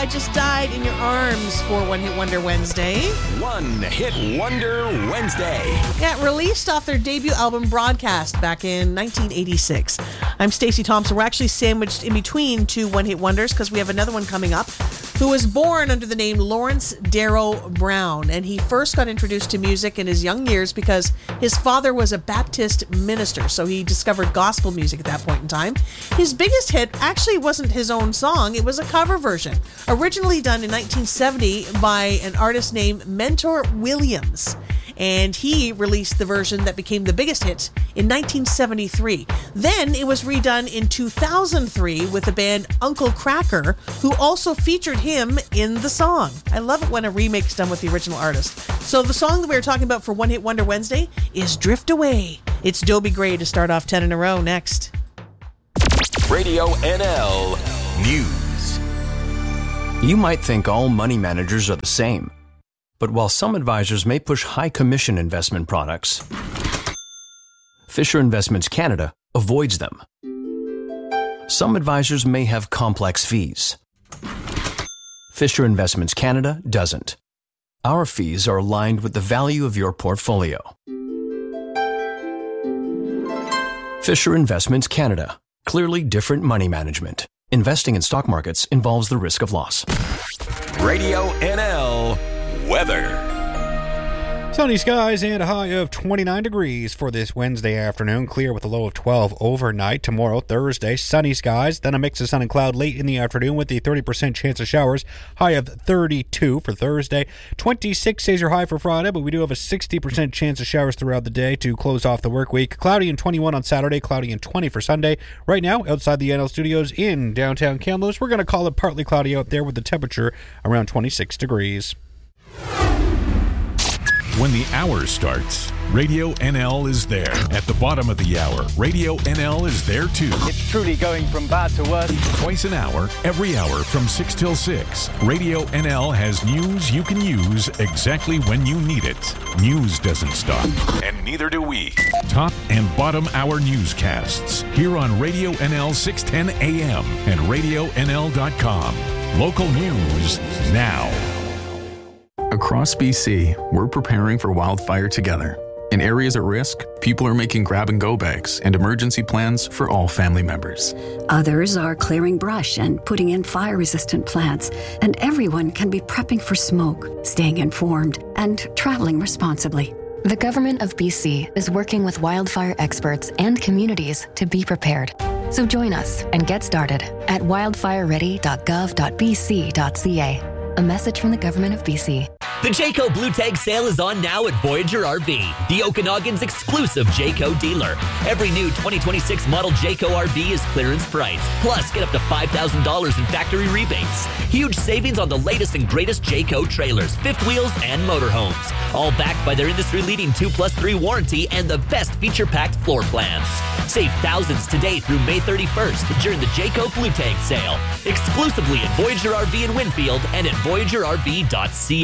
I Just Died in Your Arms for One Hit Wonder Wednesday. One Hit Wonder Wednesday. Yeah, released off their debut album Broadcast back in 1986. I'm Stacey Thompson. We're actually sandwiched in between two One Hit Wonders because we have another one coming up, who was born under the name Lawrence Darrow Brown. And he first got introduced to music in his young years because his father was a Baptist minister. So he discovered gospel music at that point in time. His biggest hit actually wasn't his own song. It was a cover version, originally done in 1970 by an artist named Mentor Williams. And he released the version that became the biggest hit in 1973. Then it was redone in 2003 with the band Uncle Kracker, who also featured him in the song. I love it when a remake's done with the original artist. So the song that we were talking about for One Hit Wonder Wednesday is Drift Away. It's Dobie Gray to start off 10 in a row next. Radio NL News. You might think all money managers are the same. But while some advisors may push high commission investment products, Fisher Investments Canada avoids them. Some advisors may have complex fees. Fisher Investments Canada doesn't. Our fees are aligned with the value of your portfolio. Fisher Investments Canada. Clearly different money management. Investing in stock markets involves the risk of loss. Radio NL Weather. Sunny skies and a high of 29 degrees for this Wednesday afternoon. Clear with a low of 12 overnight. Tomorrow, Thursday, sunny skies. Then a mix of sun and cloud late in the afternoon with the 30% chance of showers. High of 32 for Thursday. 26 is your high for Friday, but we do have a 60% chance of showers throughout the day to close off the work week. Cloudy and 21 on Saturday. Cloudy and 20 for Sunday. Right now, outside the NL Studios in downtown Kamloops, we're going to call it partly cloudy out there with the temperature around 26 degrees. When the hour starts, Radio NL is there. At the bottom of the hour, Radio NL is there too. It's truly going from bad to worse. Twice an hour, every hour from 6 till 6. Radio NL has news you can use exactly when you need it. News doesn't stop, and neither do we. Top and bottom hour newscasts here on Radio NL 610 AM and RadioNL.com. Local news now. Across BC, we're preparing for wildfire together. In areas at risk, people are making grab-and-go bags and emergency plans for all family members. Others are clearing brush and putting in fire-resistant plants. And everyone can be prepping for smoke, staying informed, and traveling responsibly. The Government of BC is working with wildfire experts and communities to be prepared. So join us and get started at wildfireready.gov.bc.ca. A message from the Government of BC. The Jayco Blue Tag sale is on now at Voyager RV, the Okanagan's exclusive Jayco dealer. Every new 2026 model Jayco RV is clearance price. Plus, get up to $5,000 in factory rebates. Huge savings on the latest and greatest Jayco trailers, fifth wheels, and motorhomes. All backed by their industry-leading 2+3 warranty and the best feature-packed floor plans. Save thousands today through May 31st during the Jayco Blue Tag sale. Exclusively at Voyager RV in Winfield and at VoyagerRV.ca.